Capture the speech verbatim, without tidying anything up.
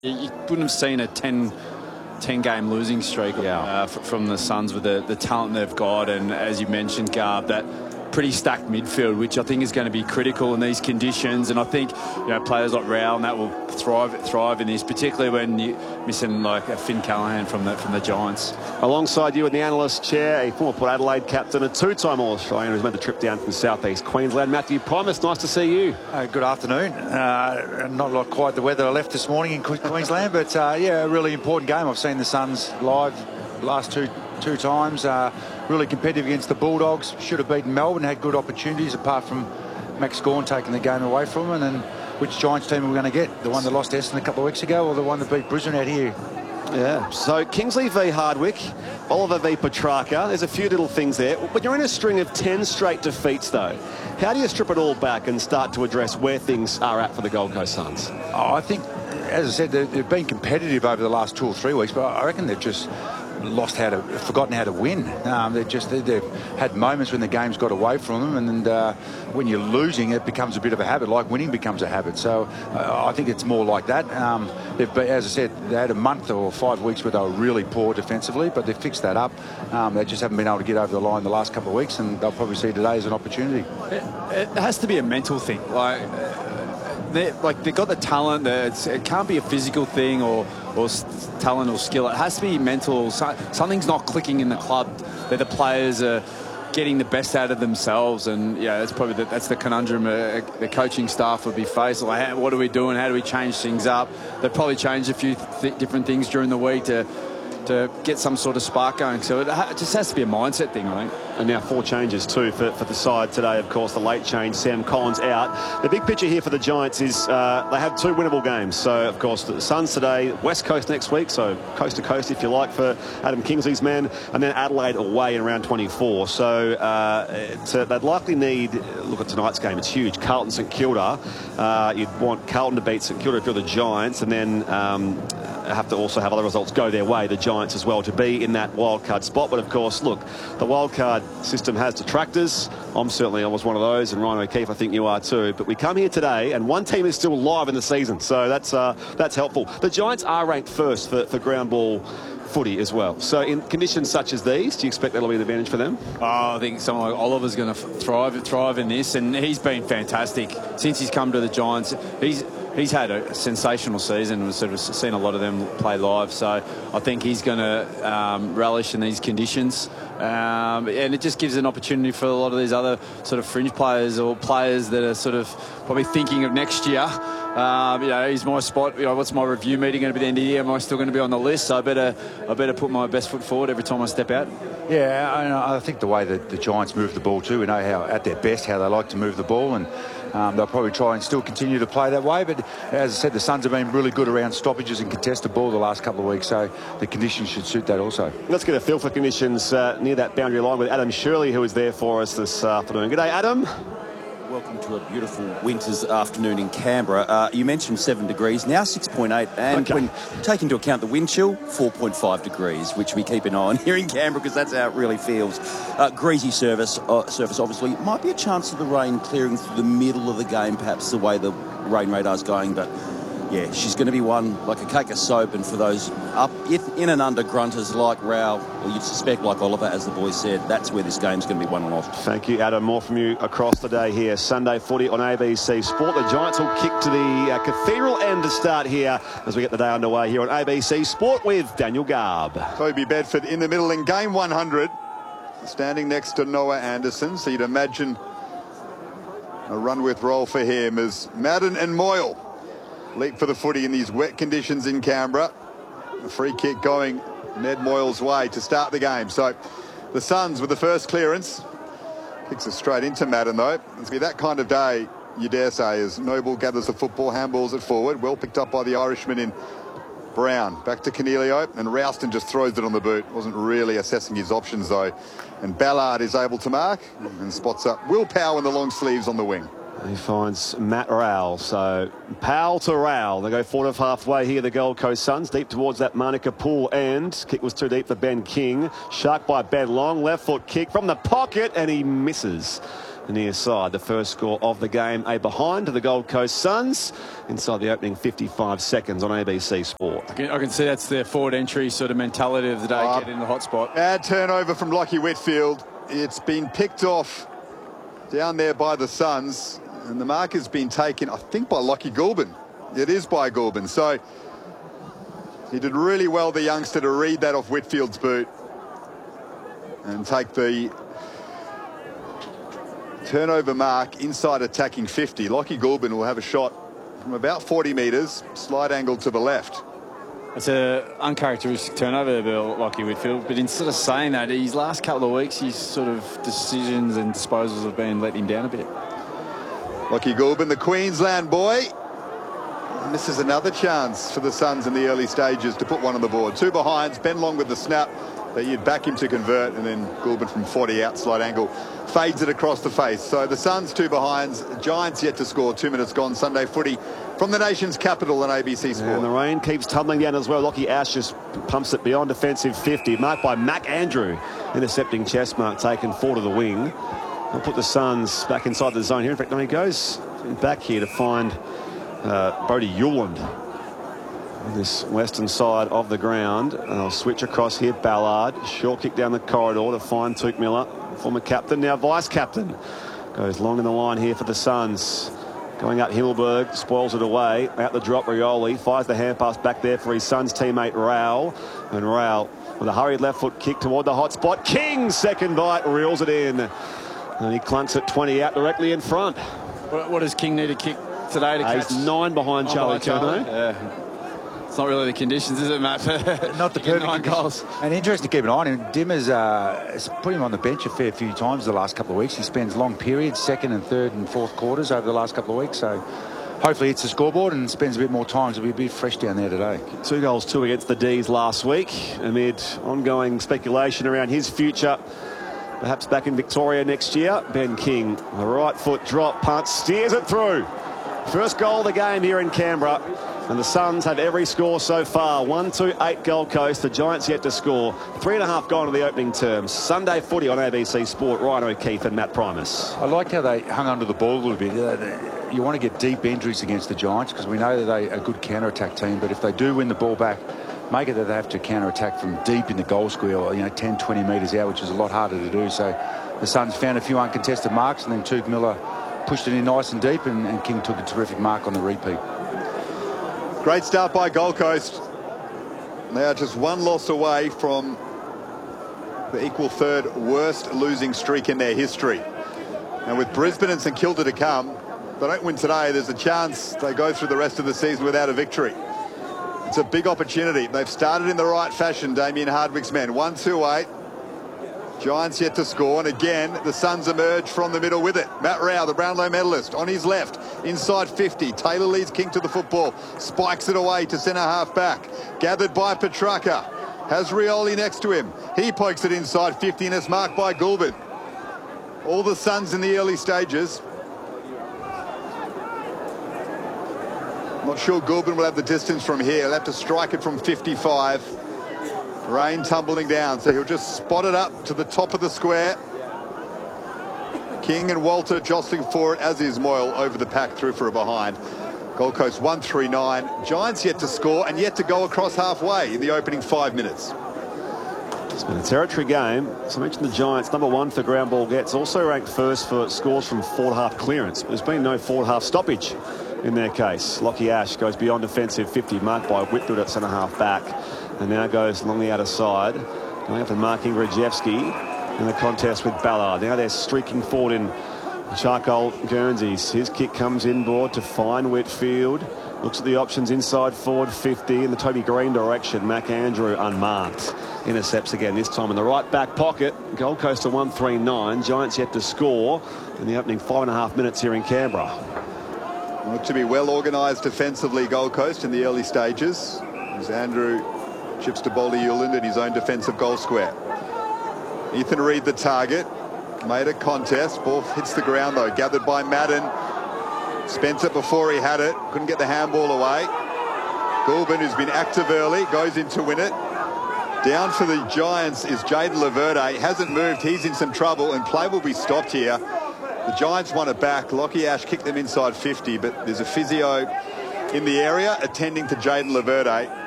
You wouldn't have seen a ten, ten game losing streak yeah. uh, from the Suns with the, the talent they've got, and as you mentioned, Garb, that pretty stacked midfield, which I think is going to be critical in these conditions. And I think, you know, players like Rowell and that will thrive thrive in this, particularly when you're missing like a Finn Callahan from the from the Giants. Alongside you in the analyst chair, a former Port Adelaide captain, a two-time All-Australian who's made the trip down from southeast Queensland. Matthew Primus, nice to see you. Uh, good afternoon. Uh, not like quite the weather I left this morning in Queensland, but uh, yeah, a really important game. I've seen the Suns live last two two times. Uh, really competitive against the Bulldogs. Should have beaten Melbourne, had good opportunities apart from Max Gawn taking the game away from them. And then which Giants team are we going to get? The one that lost Essendon a couple of weeks ago, or the one that beat Brisbane out here? Yeah, so Kingsley v Hardwick, Oliver v Petrarca. There's a few little things there. But you're in a string of ten straight defeats, though. How do you strip it all back and start to address where things are at for the Gold Coast Suns? Oh, I think, as I said, they've been competitive over the last two or three weeks, but I reckon they've just lost how to, forgotten how to win. Um, they're just, they've had moments when the game's got away from them, and, and uh, when you're losing, it becomes a bit of a habit, like winning becomes a habit. So uh, I think it's more like that. Um, they've, as I said, they had a month or five weeks where they were really poor defensively, but they've fixed that up. Um, they just haven't been able to get over the line the last couple of weeks, and they'll probably see today as an opportunity. It, it has to be a mental thing. Like, They, like they've got the talent. It's, it can't be a physical thing or, or talent or skill. It has to be mental. So, something's not clicking in the club. That the players are getting the best out of themselves, and yeah, that's probably the, that's the conundrum uh, the coaching staff would be faced. Like, how, what are we doing? How do we change things up? They've probably changed a few th different things during the week to to get some sort of spark going. So it, ha it just has to be a mindset thing, I think. And now four changes too for, for the side today. Of course, the late change, Sam Collins out. The big picture here for the Giants is uh, they have two winnable games. So, of course, the Suns today, West Coast next week, so coast to coast, if you like, for Adam Kingsley's men, and then Adelaide away in round twenty-four. So uh, to, they'd likely need, look at tonight's game, it's huge. Carlton St Kilda. Uh, you'd want Carlton to beat St Kilda if you're the Giants, and then um, have to also have other results go their way, the Giants as well, to be in that wildcard spot. But, of course, look, the wildcard system has detractors. I'm certainly, I was one of those, and Ryan O'Keefe, I think you are too. But we come here today, and one team is still live in the season, so that's uh, that's helpful. The Giants are ranked first for, for ground ball footy as well. So in conditions such as these, do you expect that'll be an advantage for them? Oh, I think someone like Oliver's going to thrive thrive in this, and he's been fantastic since he's come to the Giants. He's he's had a sensational season. We've sort of seen a lot of them play live, so I think he's going to um, relish in these conditions. Um, and it just gives an opportunity for a lot of these other sort of fringe players or players that are sort of probably thinking of next year. Um, you know, is my spot, you know, what's my review meeting going to be at the end of the year? Am I still going to be on the list? So I better, I better put my best foot forward every time I step out. Yeah, I, I think the way that the Giants move the ball too, we know how, at their best, how they like to move the ball, and um, they'll probably try and still continue to play that way. But as I said, the Suns have been really good around stoppages and contested ball the last couple of weeks, so the conditions should suit that also. Let's get a feel for conditions uh, near that boundary line with Adam Shirley, who is there for us this afternoon. G'day, Adam. Welcome to a beautiful winter's afternoon in Canberra. Uh, you mentioned seven degrees, now six point eight, and okay, when you take into account the wind chill, four point five degrees, which we keep an eye on here in Canberra because that's how it really feels. Uh, greasy surface, uh, surface obviously. Might be a chance of the rain clearing through the middle of the game, perhaps the way the rain radar's going, but yeah, she's going to be one like a cake of soap, and for those up in and under grunters like Rowell, or you'd suspect like Oliver, as the boys said, that's where this game's going to be won and lost. Thank you, Adam. More from you across the day here. Sunday footy on A B C Sport. The Giants will kick to the uh, Cathedral end to start here as we get the day underway here on A B C Sport with Daniel Garb. Toby Bedford in the middle in game one hundred, standing next to Noah Anderson. So you'd imagine a run with roll for him as Madden and Moyle leap for the footy in these wet conditions in Canberra. A free kick going Ned Moyle's way to start the game. So the Suns with the first clearance. Kicks it straight into Madden though. It's going to be that kind of day, you dare say, as Noble gathers the football, handballs it forward. Well picked up by the Irishman in Brown. Back to Cornelio, and Ralston just throws it on the boot. Wasn't really assessing his options though. And Ballard is able to mark and spots up Will Powell in the long sleeves on the wing. He finds Matt Rowell. So Powell to Rowell. They go forward of halfway here, the Gold Coast Suns, deep towards that Monica pool end. Kick was too deep for Ben King. Shark by Ben Long. Left foot kick from the pocket, and he misses. the near side. The first score of the game, a behind to the Gold Coast Suns inside the opening fifty-five seconds on A B C Sport. I can, I can see that's their forward entry sort of mentality of the day, Uh, get in the hot spot. Bad turnover from Lockie Whitfield. It's been picked off down there by the Suns, and the mark has been taken, I think, by Lockie Goulburn. It is by Goulburn. So he did really well, the youngster, to read that off Whitfield's boot and take the turnover mark inside attacking fifty. Lockie Goulburn will have a shot from about forty metres, slight angle to the left. It's an uncharacteristic turnover there, Lockie Whitfield, but instead of saying that, his last couple of weeks, his sort of decisions and disposals have been letting him down a bit. Lockie Goulburn, the Queensland boy. And this is another chance for the Suns in the early stages to put one on the board. Two behinds, Ben Long with the snap, but you'd back him to convert, and then Goulburn from forty out, slight angle, fades it across the face. So the Suns two behinds, Giants yet to score, two minutes gone. Sunday footy from the nation's capital on A B C Sport. And the rain keeps tumbling down as well. Lockie Ash just pumps it beyond defensive fifty, marked by Mac Andrew, intercepting chest mark taken four to the wing. I'll put the Suns back inside the zone here. In fact, no, he goes back here to find uh, Bodie Hewland on this western side of the ground. And I'll switch across here. Ballard, short kick down the corridor to find Touk Miller, former captain, now vice captain. Goes long in the line here for the Suns. Going up Himmelberg, spoils it away. Out the drop, Rioli fires the hand pass back there for his Suns teammate Rowell. And Rowell with a hurried left foot kick toward the hot spot. King, second bite, reels it in. And he clunks it twenty out directly in front. What, what does King need to kick today to Uh, catch? he's nine behind Oh, Charlie behind Curnow. Yeah. It's not really the conditions, is it, Matt? Not the To get perfect nine conditions. goals. And interesting to keep an eye on him. Dimmer's uh, has put him on the bench a fair few times the last couple of weeks. He spends long periods, second and third and fourth quarters over the last couple of weeks. So hopefully it's the scoreboard and spends a bit more time. So we'll be a bit fresh down there today. Two goals, two against the D's last week, amid ongoing speculation around his future. Perhaps back in Victoria next year. Ben King, a right foot drop, punt, steers it through. First goal of the game here in Canberra. And the Suns have every score so far. one two eight Gold Coast. The Giants yet to score. Three and a half gone to the opening terms. Sunday footy on A B C Sport. Ryan O'Keefe and Matt Primus. I like how they hung onto the ball a little bit. You want to get deep injuries against the Giants because we know that they're a good counter-attack team. But if they do win the ball back, make it that they have to counter-attack from deep in the goal square, or, you know, ten, twenty metres out, which is a lot harder to do. So the Suns found a few uncontested marks, and then Touk Miller pushed it in nice and deep, and, and King took a terrific mark on the repeat. Great start by Gold Coast. They are just one loss away from the equal third worst losing streak in their history. And with Brisbane and St Kilda to come, if they don't win today, there's a chance they go through the rest of the season without a victory. It's a big opportunity. They've started in the right fashion, Damien Hardwick's men. one two eight. Giants yet to score, and again the Suns emerge from the middle with it. Matt Rowell, the Brownlow medalist, on his left, inside fifty. Taylor leads King to the football, spikes it away to centre half back, gathered by Petrarca. Has Rioli next to him. He pokes it inside fifty, and it's marked by Goulburn. All the Suns in the early stages. Not sure Goulburn will have the distance from here. He'll have to strike it from fifty-five. Rain tumbling down, so he'll just spot it up to the top of the square. King and Walter jostling for it, as is Moyle over the pack through for a behind. Gold Coast one three nine. Giants yet to score and yet to go across halfway in the opening five minutes. It's been a territory game. So I mentioned the Giants, number one for ground ball gets, also ranked first for scores from forward half clearance. There's been no forward half stoppage in their case. Lockie Ash goes beyond defensive fifty, marked by Whitfield at centre half back, and now goes along the outer side, going up and marking Rajewski in the contest with Ballard. Now they're streaking forward in charcoal Guernseys. His kick comes inboard to find Whitfield. Looks at the options inside forward fifty in the Toby Green direction. Mac Andrew unmarked. Intercepts again, this time in the right back pocket. Gold Coast to one three nine. Giants yet to score in the opening five and a half minutes here in Canberra. Look to be well organised defensively, Gold Coast, in the early stages. As Andrew chips to Boldy Hewland in his own defensive goal square. Ethan Reid the target. Made a contest. Ball hits the ground though. Gathered by Madden. Spent it before he had it. Couldn't get the handball away. Goulburn, who's been active early, goes in to win it. Down for the Giants is Jaden Laverde. Hasn't moved. He's in some trouble, and play will be stopped here The Giants won it back. Lockie Ash kicked them inside fifty, but there's a physio in the area attending to Jaden Laverde.